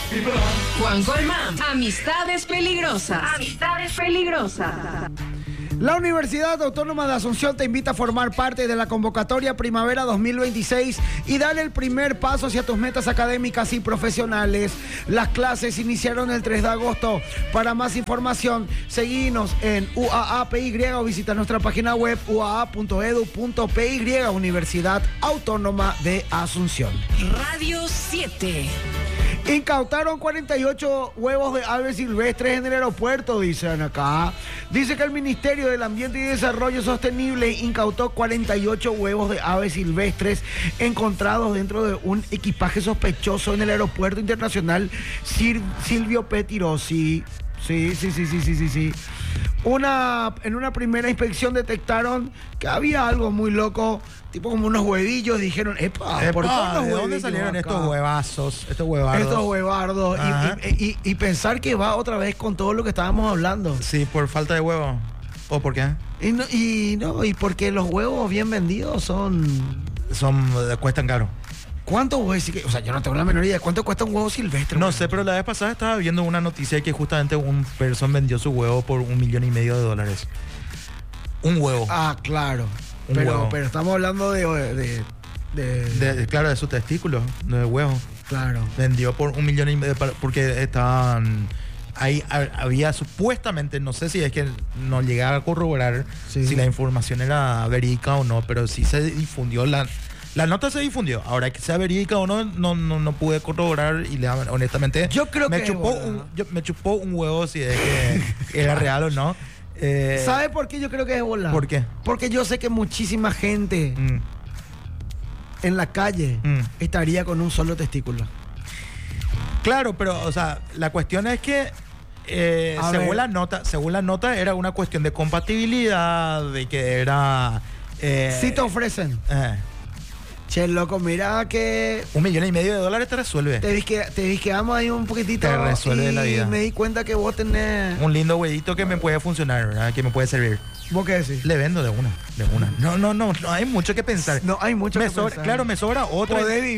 Juan Colmán, amistades peligrosas. Amistades peligrosas. La Universidad Autónoma de Asunción te invita a formar parte de la convocatoria Primavera 2026 y darle el primer paso hacia tus metas académicas y profesionales. Las clases iniciaron el 3 de agosto. Para más información, seguinos en UAAPY o visita nuestra página web uaa.edu.py, Universidad Autónoma de Asunción. Radio 7. Incautaron 48 huevos de aves silvestres en el aeropuerto, dicen acá. Dice que el Ministerio del Ambiente y Desarrollo Sostenible incautó 48 huevos de aves silvestres encontrados dentro de un equipaje sospechoso en el Aeropuerto Internacional Silvio Pettirossi. Sí. En una primera inspección detectaron que había algo muy loco, tipo como unos huevillos. Dijeron, ¿por qué unos ¿de dónde salieron acá? Estos huevazos, estos huevardos? Estos huevardos. Y pensar que va otra vez con todo lo que estábamos hablando. Sí, por falta de huevo. ¿O por qué? Y porque los huevos bien vendidos cuestan caro. ¿Cuánto huevos? O sea, yo no tengo la menor idea. ¿Cuánto cuesta un huevo silvestre? No sé, pero la vez pasada estaba viendo una noticia de que justamente un person vendió su huevo por $1,5 million. Un huevo. Ah, claro. Pero estamos hablando claro, de su testículo, no de huevo. Claro. Vendió por $1,5 million porque estaban... Ahí había supuestamente, no sé si es que no llegaba a corroborar si la información era verídica o no, pero sí se difundió la nota se difundió. Ahora que sea verídica o no pude corroborar y honestamente yo creo me que me chupó un huevo si es que era real o no. ¿Sabe por qué yo creo que es bola? ¿Por qué? Porque yo sé que muchísima gente en la calle estaría con un solo testículo. Pero, o sea, la cuestión es que según la nota era una cuestión de compatibilidad, de que era... si te ofrecen. Che, loco, mira que... $1,5 million te resuelve. Te disqueamos ahí un poquitito. Te resuelve y la vida. Me di cuenta que vos tenés... Un lindo huevito que me puede funcionar, ¿verdad? Que me puede servir. ¿Vos qué decís? Le vendo de una. No hay mucho que pensar. No hay mucho que pensar. Claro, me sobra otra.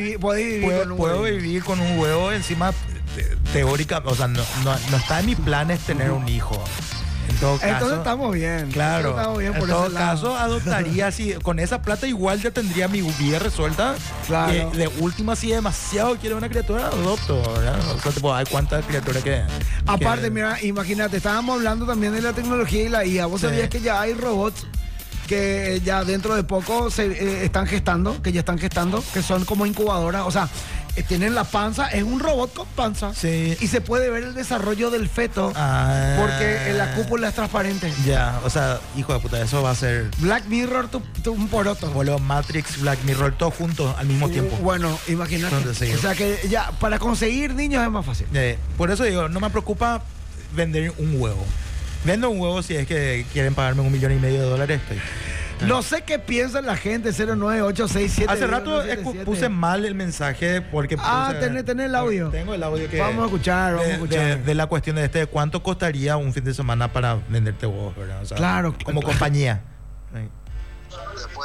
Puedo vivir con un huevo encima teórica. O sea, no está en mis planes tener un hijo. En todo caso, entonces estamos bien. Claro. Estamos bien por en todo ese caso, lado. adoptaría así. Con esa plata igual ya tendría mi vida resuelta. Claro. De última, si demasiado quiero una criatura, adopto, ¿verdad? O sea, te puedo dar cuántas criaturas que... Aparte, mira, imagínate, estábamos hablando también de la tecnología y la IA. ¿Vos sabías que ya hay robots que ya dentro de poco se están gestando, que son como incubadoras? O sea, tienen la panza, es un robot con panza. Sí. Y se puede ver el desarrollo del feto porque la cúpula es transparente. Ya, o sea, hijo de puta, eso va a ser... Black Mirror, un poroto. Boludo, Matrix, Black Mirror, todos juntos al mismo tiempo. Bueno, imagínate. Entonces, o sea que ya, para conseguir niños es más fácil. Por eso digo, no me preocupa vender un huevo. Vendo un huevo si es que quieren pagarme $1,5 million. No sé qué piensa la gente, 09867. Hace rato puse mal el mensaje porque tenés el audio. Tengo el audio que... Vamos a escuchar. De la cuestión de cuánto costaría un fin de semana para venderte huevos, ¿verdad? O sea, claro. Como compañía. Después,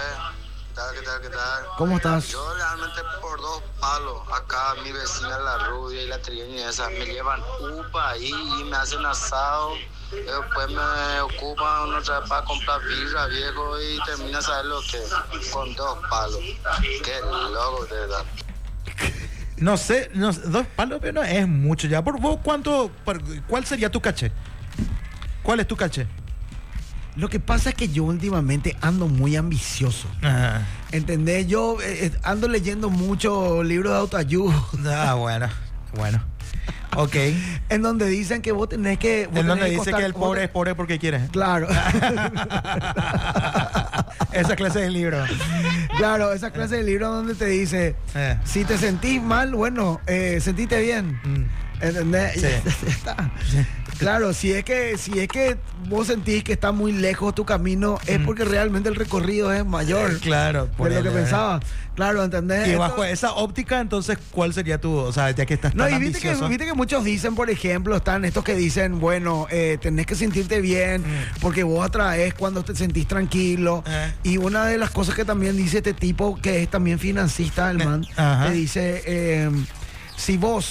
¿qué tal? ¿Cómo estás? Yo realmente por 2 palos, acá mi vecina la rubia y la trigueña y esas me llevan upa ahí y me hacen asado. Después me ocupan otra vez para comprar birra, viejo, y termina, ¿sabes lo que? Con 2 palos. Qué loco, de verdad. No sé, 2 palos, pero no es mucho ya. ¿Por vos cuál sería tu caché? ¿Cuál es tu caché? Lo que pasa es que yo últimamente ando muy ambicioso. Ajá. ¿Entendés? Yo ando leyendo mucho libros de autoayuda. Bueno. Ok. En donde dicen que vos tenés que... En donde dice que el pobre es pobre porque quiere. Claro. Esa clase de libro. Claro, esa clase de libro donde te dice, si te sentís mal, bueno, sentite bien. ¿Entendés? Sí. Está. Claro, si es que vos sentís que está muy lejos tu camino, es porque realmente el recorrido es mayor. Claro, por lo que pensaba. Claro, ¿entendés? Y bajo esa óptica, entonces, ¿cuál sería tu, o sea, ya que estás tan ambicioso? Viste que muchos dicen, por ejemplo, están estos que dicen, bueno, tenés que sentirte bien porque vos atraes cuando te sentís tranquilo. Y una de las cosas que también dice este tipo, que es también financista, el man, te dice, si vos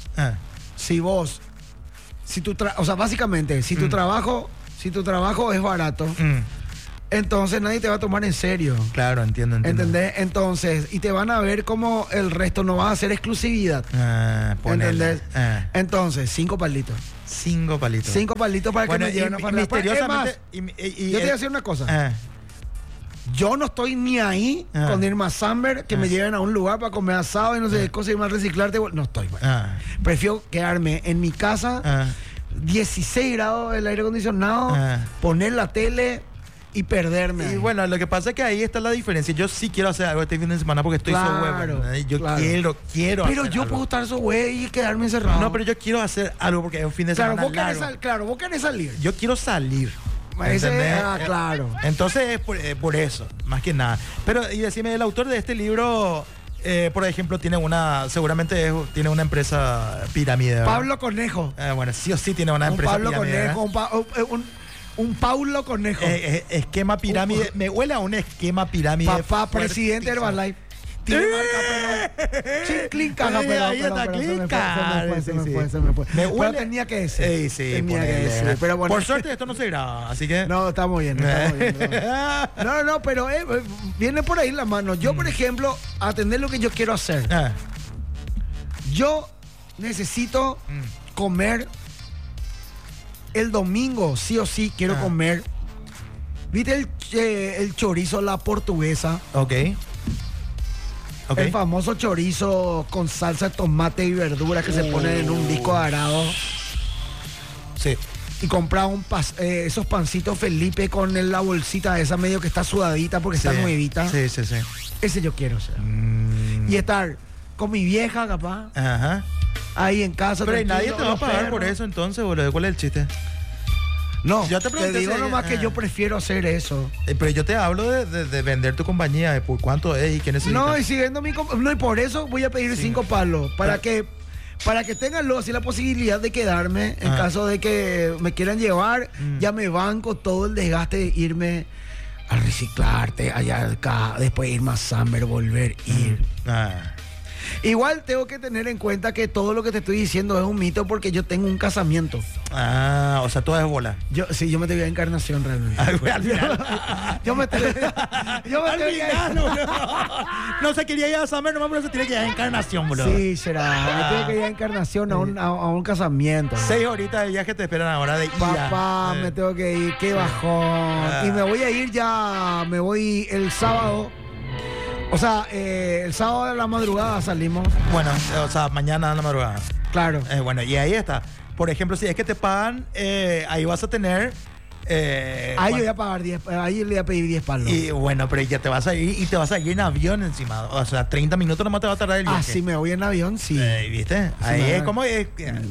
o sea, básicamente, si tu trabajo es barato, entonces nadie te va a tomar en serio. Claro, entiendo. ¿Entendés? Entonces, y te van a ver como el resto, no va a ser exclusividad. ¿Entendés? Entonces, 5 palitos. 5 palitos. 5 palitos para que me lleven a farrear. Misteriosamente. Yo te voy a decir una cosa. Yo no estoy ni ahí con irme a Samber, que me lleven a un lugar para comer asado y no sé qué cosa, irme a reciclarte. No estoy, Prefiero quedarme en mi casa, 16 grados el aire acondicionado, poner la tele y perderme. Y bueno, lo que pasa es que ahí está la diferencia. Yo sí quiero hacer algo este fin de semana porque estoy Claro, yo quiero Pero hacer yo algo. puedo estar güey y quedarme encerrado. No, pero yo quiero hacer algo porque es un fin de semana largo. Vos querés salir. Yo quiero salir. ¿Entendés? Claro. Entonces es por eso, más que nada. Pero, y decime, el autor de este libro, por ejemplo, seguramente tiene una empresa pirámide, ¿verdad? Pablo Conejo. Bueno, sí o sí tiene una empresa Pablo pirámide. Conejo, un Paulo Conejo. Esquema pirámide. Me huele a un esquema pirámide. Papá, presidente de Herbalife. Tiene marca, pero. Chinclin caja, pero. Ahí está, Se me fue. Me huele. Pero tenía que decir. Sí, tenía que decir. Pero bueno. Por suerte esto no se graba, así que. No, estamos bien. No, pero viene por ahí la mano. Yo, por ejemplo, atender lo que yo quiero hacer. Yo necesito comer el domingo, sí o sí, quiero comer. ¿Viste el chorizo la portuguesa? Ok. El famoso chorizo con salsa de tomate y verdura que se pone en un disco arado. Sí. Y comprar esos pancitos Felipe con la bolsita esa medio que está sudadita porque está nuevita. Sí. Ese yo quiero ser. Y estar con mi vieja, capaz. Ajá. Ahí en casa. Pero nadie te va a pagar por eso entonces, boludo. ¿Cuál es el chiste? No, yo te digo nomás que yo prefiero hacer eso. Pero yo te hablo de vender tu compañía, de por cuánto es y qué necesitas. No, y si vendo mi compañía. No, y por eso voy a pedir 5 palos. Para que tengan así la posibilidad de quedarme en caso de que me quieran llevar. Ya me banco todo el desgaste de irme a reciclarte allá acá, después irme a Samber, volver, ir. Igual tengo que tener en cuenta que todo lo que te estoy diciendo es un mito porque yo tengo un casamiento. O sea, todo es bola. Yo me te voy a Encarnación realmente. Al final. Yo me te voy a... No se quería ir a Summer nomás, pero se tiene que ir a Encarnación, boludo. Sí, será. Me tengo que ir a Encarnación a un casamiento. 6 horitas de viaje te esperan ahora de ida. Papá, me tengo que ir. Qué bajón. Y me voy a ir ya. Me voy el sábado. O sea, el sábado de la madrugada salimos. Bueno, o sea, mañana a la madrugada. Claro. Bueno, y ahí está. Por ejemplo, si es que te pagan, ahí vas a tener... ahí yo voy a pagar 10, ahí le voy a pedir 10 palos. Y bueno, pero ya te vas a ir y te vas a ir en avión encima. O sea, 30 minutos nomás te va a tardar el viaje. Si me voy en avión, sí. ¿Viste? Ahí es como... yo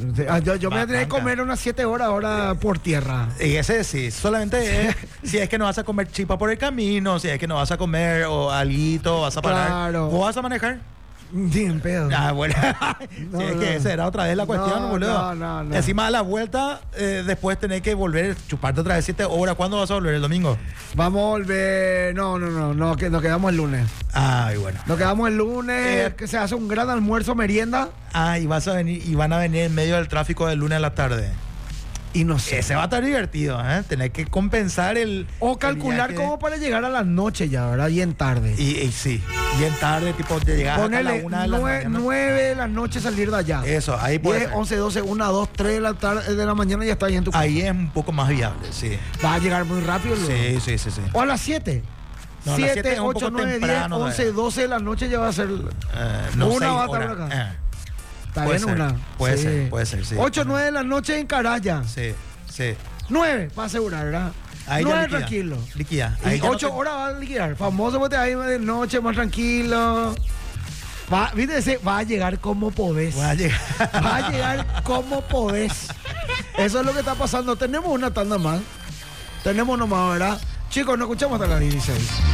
me voy a tener que comer unas 7 horas ahora por tierra. Y ese sí, solamente si es que no vas a comer chipa por el camino, si es que no vas a comer o alguito, vas a parar. Claro. ¿O vas a manejar? Sí, en pedo. Bueno. Si es que esa era otra vez la cuestión, boludo. No. Encima de la vuelta, después tenés que volver, chuparte otra vez 7 horas. ¿Cuándo vas a volver? ¿El domingo? Vamos a volver. No, que nos quedamos el lunes. Ay, bueno. Nos quedamos el lunes, que se hace un gran almuerzo, merienda. Y van a venir en medio del tráfico del lunes a la tarde. Y no sé. Ese va a estar divertido, ¿eh? Tener que compensar o calcular cómo para llegar a la noche ya, ¿verdad? Bien tarde. Y sí, bien tarde, tipo, te llegas Ponele a la 1 de la mañana. 9 de la noche salir de allá. Eso, ahí puede 10, 11, 12, 1, 2, 3 de la tarde de la mañana ya está ahí en tu casa. Ahí es un poco más viable, sí. Va a llegar muy rápido. Sí. O a las 7. No, 7, 8, 9, 10, 11, 12 de la noche ya va a ser... una va a estar por acá. Está bien una. Puede ser, sí. 8, 9 de la noche en Caraya. Sí. 9, para asegurar, ¿verdad? Ahí 9 liquida. tranquilo. Liquida. Y 8 horas va a liquidar. Famoso porque ahí de noche, más tranquilo. ¿Viste? Va a llegar como podés. Va a llegar como podés. Eso es lo que está pasando. Tenemos una tanda más. Tenemos nomás, ¿verdad? Chicos, nos escuchamos hasta las 16.